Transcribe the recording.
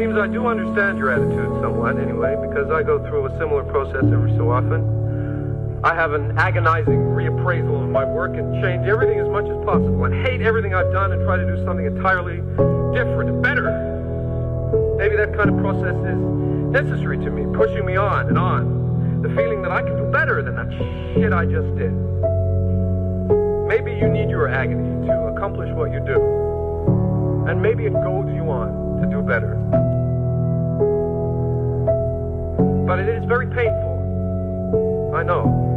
seems I do understand your attitude somewhat, anyway, because I go through a similar process every so often. I have an agonizing reappraisal of my work and change everything as much as possible and hate everything I've done and try to do something entirely different and better. Maybe that kind of process is necessary to me, pushing me on and on. The feeling that I can do better than that shit I just did. Maybe you need your agony to accomplish what you do. And maybe it goads you on to do better. But it is very painful. I know.